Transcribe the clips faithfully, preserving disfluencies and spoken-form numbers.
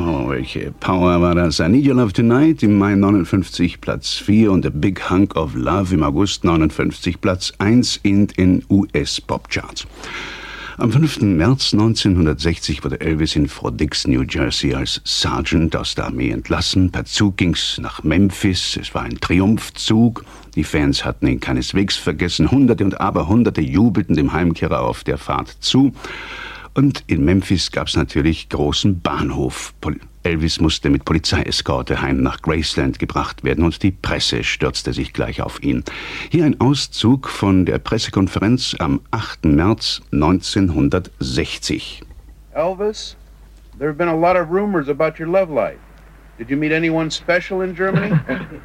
Oh, welche Power war das? I Need Your Love Tonight im Mai neunundfünfzig, Platz vier und A Big Hunk of Love im August neunundfünfzig, Platz eins in den U S-Pop-Charts. Am fünften März neunzehnhundertsechzig wurde Elvis in Fort Dix, New Jersey, als Sergeant aus der Armee entlassen. Per Zug ging's nach Memphis. Es war ein Triumphzug. Die Fans hatten ihn keineswegs vergessen. Hunderte und Aberhunderte jubelten dem Heimkehrer auf der Fahrt zu. Und in Memphis gab's natürlich großen Bahnhof. Elvis musste mit Polizeieskorte heim nach Graceland gebracht werden und die Presse stürzte sich gleich auf ihn. Hier ein Auszug von der Pressekonferenz am achten März neunzehnhundertsechzig. Elvis, there have been a lot of rumors about your love life. Did you meet anyone special in Germany?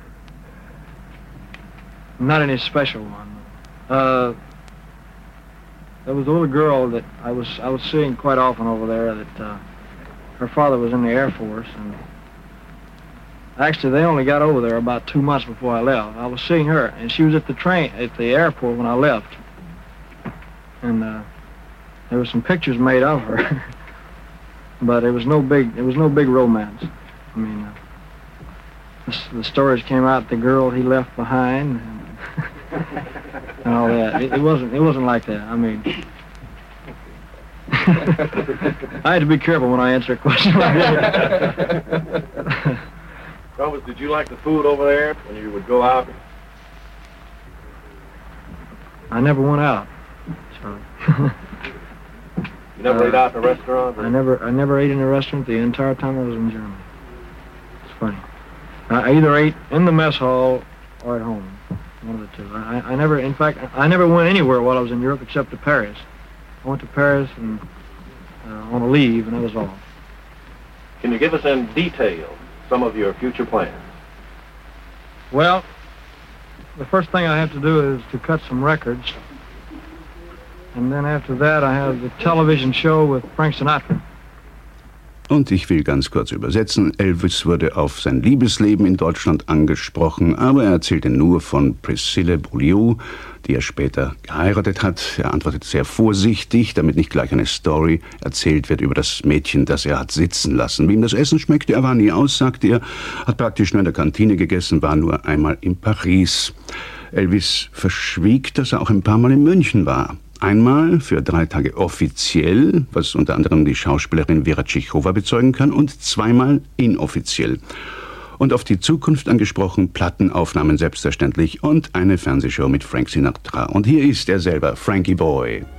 Not any special one. Uh, there was a little girl that I was I was seeing quite often over there that. Uh, Her father was in the Air Force, and actually they only got over there about two months before I left. I was seeing her, and she was at the train, at the airport when I left. And uh, there were some pictures made of her, but it was no big, it was no big romance. I mean, uh, the, the stories came out, the girl he left behind, and, and all that. It, it wasn't, it wasn't like that. I mean. I had to be careful when I answer a question like that. Elvis, did you like the food over there when you would go out? I never went out. So. You never uh, ate out in a restaurant? Or? I never, I never ate in a restaurant the entire time I was in Germany. It's funny. I either ate in the mess hall or at home, one of the two. I, I never, in fact, I never went anywhere while I was in Europe except to Paris. I went to Paris and uh, on a leave, and that was all. Can you give us in detail some of your future plans? Well, the first thing I have to do is to cut some records, and then after that I have the television show with Frank Sinatra. Und ich will ganz kurz übersetzen. Elvis wurde auf sein Liebesleben in Deutschland angesprochen, aber er erzählte nur von Priscilla Beaulieu, die er später geheiratet hat. Er antwortet sehr vorsichtig, damit nicht gleich eine Story erzählt wird über das Mädchen, das er hat sitzen lassen. Wie ihm das Essen schmeckte, er war nie aus, sagte er, hat praktisch nur in der Kantine gegessen, war nur einmal in Paris. Elvis verschwieg, dass er auch ein paar Mal in München war. Einmal für drei Tage offiziell, was unter anderem die Schauspielerin Vera Tschichrova bezeugen kann, und zweimal inoffiziell. Und auf die Zukunft angesprochen, Plattenaufnahmen selbstverständlich und eine Fernsehshow mit Frank Sinatra. Und hier ist er selber, Frankie Boy.